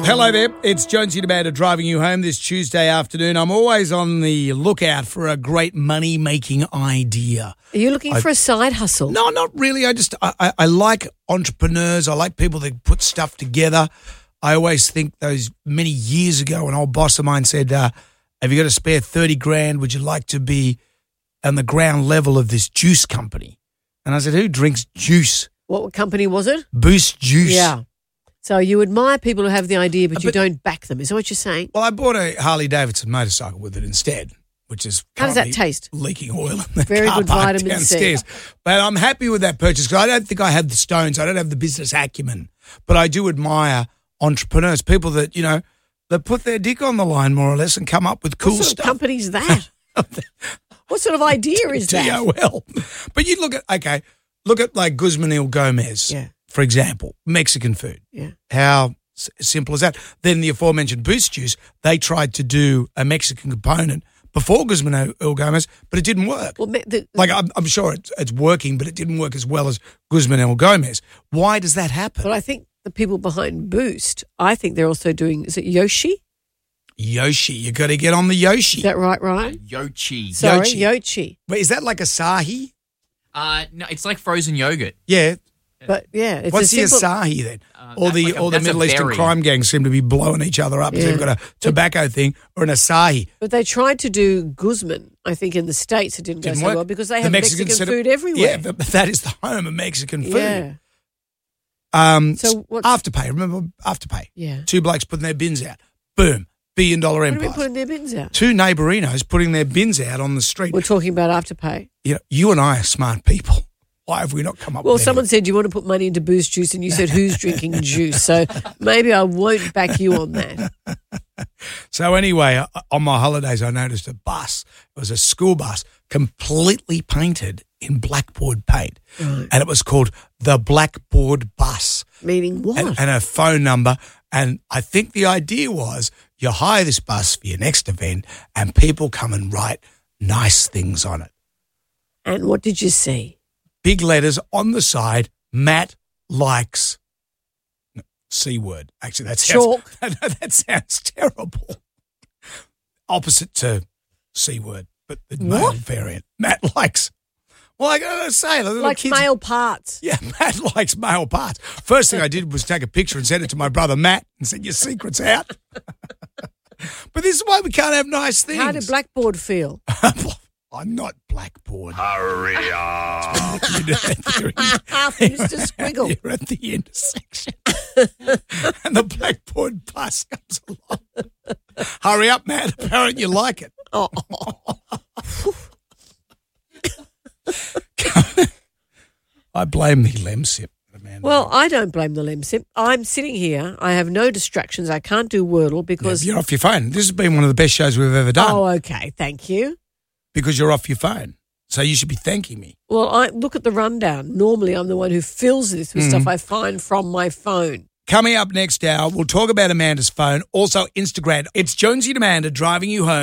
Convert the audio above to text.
Hello there, it's Jonesy Demander driving you home this Tuesday afternoon. I'm always on the lookout for a great money-making idea. Are you looking for a side hustle? No, not really. I like entrepreneurs. I like people that put stuff together. I always think those many years ago, an old boss of mine said, have you got a spare 30 grand? Would you like to be on the ground level of this juice company? And I said, who drinks juice? What company was it? Boost Juice. Yeah. So you admire people who have the idea, but you don't back them. Is that what you're saying? Well, I bought a Harley-Davidson motorcycle with it instead, which is How does that taste? Leaking oil in the Very car good park vitamin downstairs. C. But I'm happy with that purchase because I don't think I have the stones. I don't have the business acumen. But I do admire entrepreneurs, people that, that put their dick on the line more or less and come up with cool What sort stuff. of company is that? What sort of idea is that? DOL. But you look at like Guzman y Gomez, for example, Mexican food. Yeah. How simple as that. Then the aforementioned Boost Juice, they tried to do a Mexican component before Guzman y Gomez, but it didn't work. Well, I'm sure it's working, but it didn't work as well as Guzman y Gomez. Why does that happen? But I think the people behind Boost, I think they're also doing, is it Yoshi? Yoshi. You got to get on the Yoshi. Is that right, Ryan? Yoshi. Sorry, Yoshi. Wait, is that like Asahi? No, it's like frozen yogurt. Yeah. But yeah, it's What's a the simple, Asahi then? That's The Middle Eastern berry. crime gangs seem to be blowing each other up. So they've got a tobacco thing or an Asahi. But they tried to do Guzman, I think, in the States. It didn't go so work. well because they The have Mexican Mexicans food everywhere. Yeah, but that is the home of Mexican food. Yeah. So what's Afterpay, remember Afterpay? Yeah. Two blokes putting their bins out. Boom. $1 billion What are empire. we putting their bins out? Two neighborinos putting their bins out on the street. We're talking about Afterpay. You and I are smart people. Why have we not come up Well, with someone said you want to put money into Boost Juice and you said who's drinking juice. So maybe I won't back you on that. So anyway, on my holidays, I noticed a bus. It was a school bus completely painted in blackboard paint. Right. And it was called the Blackboard Bus. Meaning what? And a phone number. And I think the idea was you hire this bus for your next event and people come and write nice things on it. And what did you see? Big letters on the side, Matt likes C word. Actually, that sounds, Chalk. that sounds terrible. Opposite to C word, but the male variant. Matt likes, well, I got to say, the little Like kids, male parts. yeah, Matt likes male parts. First thing I did was take a picture and send it to my brother Matt and said, your secret's out. But this is why we can't have nice things. How did Blackboard feel? I'm not blackboard. Hurry up. Mr. Squiggle. You're at the intersection. And the blackboard bus comes along. Hurry up, Matt. Apparently you like it. Oh. I blame the Lemsip. Well, I don't blame the Lemsip. I'm sitting here. I have no distractions. I can't do Wordle because... You're off your phone. This has been one of the best shows we've ever done. Oh, okay. Thank you. Because you're off your phone. So you should be thanking me. Well, I look at the rundown. Normally, I'm the one who fills this with stuff I find from my phone. Coming up next hour, we'll talk about Amanda's phone. Also, Instagram. It's Jonesy and Amanda driving you home.